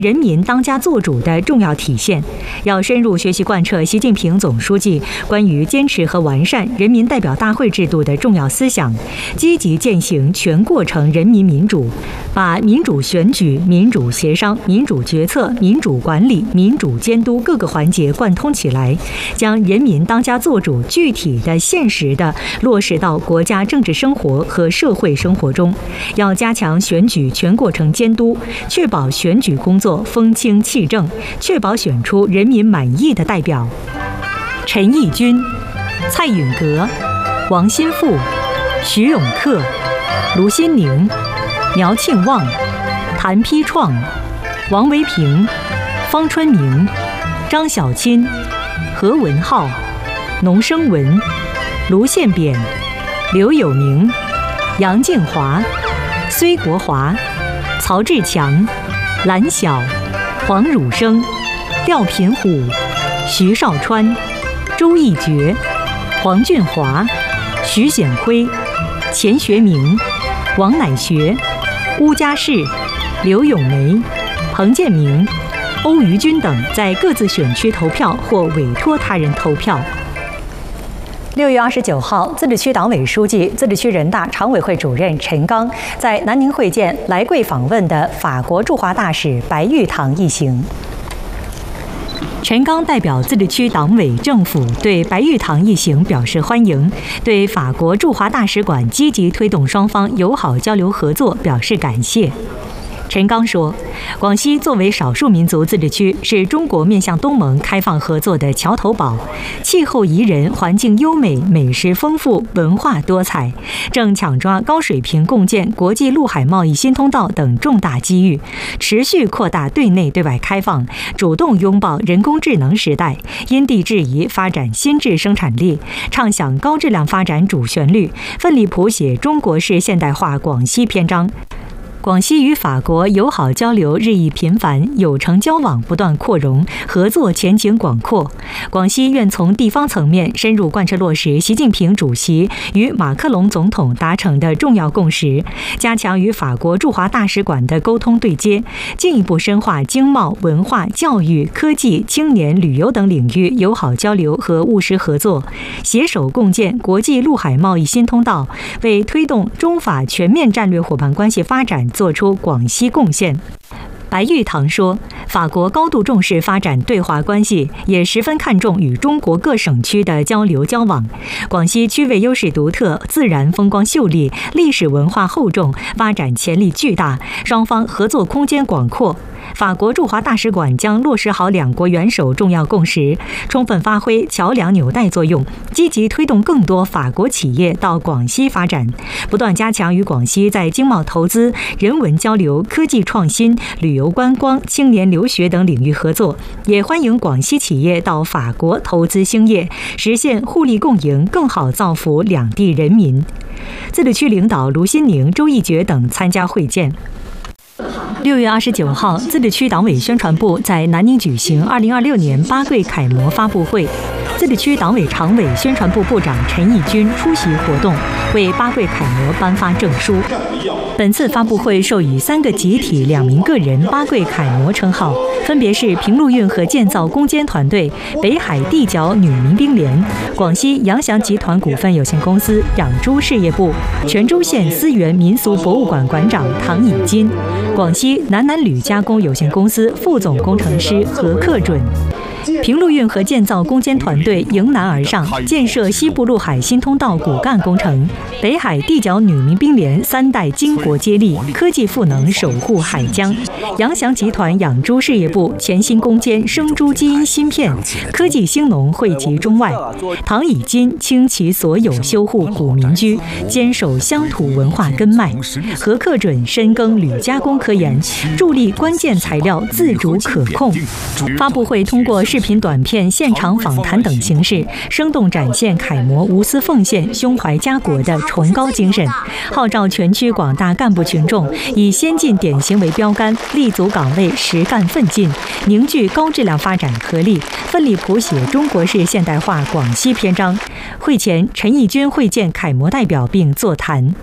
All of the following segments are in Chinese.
人民当家作主的重要体现，要深入学习贯彻习近平总书记关于坚持和完善人民代表大会制度的重要思想，积极践行全过程人民民主，把民主选举、民主协商、民主决策、民主管理、民主监督各个环节贯通起来，将人民当家作主具体的、现实的落实到国家政治生活和社会生活中。要加强选举全过程监督，确保选举工作风清气正，确保选出人民满意的代表。陈义军、蔡允格、王新富、徐永克、卢新宁、苗庆旺、谭丕创、王维平、方春明、张小钦、何文浩、农生文、卢宪扁、刘有明、杨静华、崔国华、曹志强、蓝晓、黄汝生、廖品虎、徐绍川、周义觉、黄俊华、徐显辉、钱学明、王乃学、邬家世、刘咏梅、彭建明、欧于军等在各自选区投票或委托他人投票。6月29号，自治区党委书记、自治区人大常委会主任陈刚在南宁会见来贵访问的法国驻华大使白玉堂一行。陈刚代表自治区党委政府对白玉堂一行表示欢迎，对法国驻华大使馆积极推动双方友好交流合作表示感谢。陈刚说，广西作为少数民族自治区，是中国面向东盟开放合作的桥头堡，气候宜人，环境优美，美食丰富，文化多彩，正抢抓高水平共建国际陆海贸易新通道等重大机遇，持续扩大对内对外开放，主动拥抱人工智能时代，因地制宜发展新质生产力，畅想高质量发展主旋律，奋力谱写中国式现代化广西篇章。广西与法国友好交流日益频繁，友城交往不断扩容，合作前景广阔。广西愿从地方层面深入贯彻落实习近平主席与马克龙总统达成的重要共识，加强与法国驻华大使馆的沟通对接，进一步深化经贸、文化、教育、科技、青年、旅游等领域友好交流和务实合作，携手共建国际陆海贸易新通道，为推动中法全面战略伙伴关系发展做出广西贡献。白玉堂说，法国高度重视发展对华关系，也十分看重与中国各省区的交流交往。广西区位优势独特，自然风光秀丽，历史文化厚重，发展潜力巨大，双方合作空间广阔。法国驻华大使馆将落实好两国元首重要共识，充分发挥桥梁纽带作用，积极推动更多法国企业到广西发展，不断加强与广西在经贸投资、人文交流、科技创新、旅游观光、青年留学等领域合作，也欢迎广西企业到法国投资兴业，实现互利共赢，更好造福两地人民。自治区领导卢新宁、周义觉等参加会见。6月29号，自治区党委宣传部在南宁举行2026年八桂楷模发布会，自治区党委常委、宣传部部长陈义军出席活动，为八桂楷模颁发证书。本次发布会授予3个集体、2名个人八桂楷模称号，分别是平陆运河建造攻坚团队、北海地角女民兵连、广西扬翔集团股份有限公司养猪事业部、泉州县思源民俗博物馆馆长唐以金、广西南南铝加工有限公司副总工程师何克准。平陆运河建造攻坚团队迎难而上，建设西部陆海新通道骨干工程；北海地角女民兵连3代巾帼接力，科技赋能守护海疆；扬翔集团养猪事业部潜心攻坚生猪基因芯片，科技兴农惠及中外；唐以金倾其所有修护古民居，坚守乡土文化根脉；何克准深耕铝加工科研，助力关键材料自主可控。发布会通过视频短片、现场访谈等形式，生动展现楷模无私奉献、胸怀家国的崇高精神，号召全区广大干部群众以先进典型为标杆，立足岗位，实干奋进，凝聚高质量发展合力，奋力谱写中国式现代化广西篇章。会前，陈义军会见楷模代表并座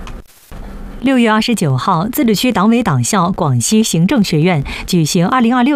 谈。6月29号，自治区党委党校广西行政学院举行2026